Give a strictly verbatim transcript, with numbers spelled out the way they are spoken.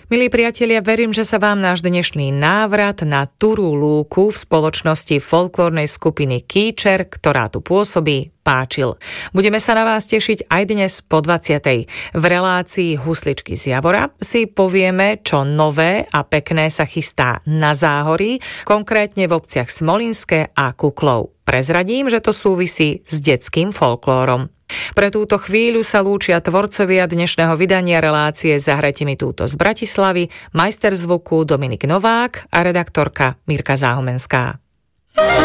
Milí priatelia, verím, že sa vám náš dnešný návrat na Turú lúku v spoločnosti folklórnej skupiny Kýčer, ktorá tu pôsobí, páčil. Budeme sa na vás tešiť aj dnes po dvadsiatej. V relácii Husličky z Javora si povieme, čo nové a pekné sa chystá na Záhorí, konkrétne v obciach Smolinské a Kuklov. Prezradím, že to súvisí s detským folklórom. Pre túto chvíľu sa lúčia tvorcovia dnešného vydania relácie Zahrajte mi túto z Bratislavy, majster zvuku Dominik Novák a redaktorka Mirka Záhumenská.